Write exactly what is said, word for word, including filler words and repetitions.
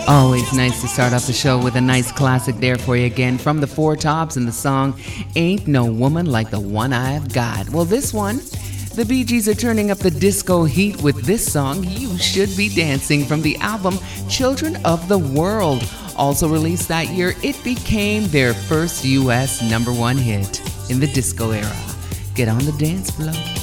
Always nice to start off the show with a nice classic there for you again from the Four Tops and the song Ain't No Woman Like the One I've Got. Well, this one, the Bee Gees are turning up the disco heat with this song, You Should Be Dancing, from the album Children of the World. Also released that year, it became their first U S number one hit in the disco era. Get on the dance floor.